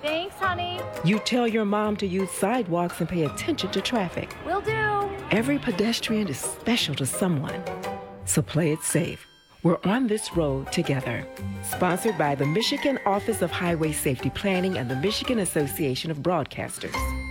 Thanks, honey. You tell your mom to use sidewalks and pay attention to traffic. Will do. Every pedestrian is special to someone. So play it safe. We're on this road together. Sponsored by the Michigan Office of Highway Safety Planning and the Michigan Association of Broadcasters.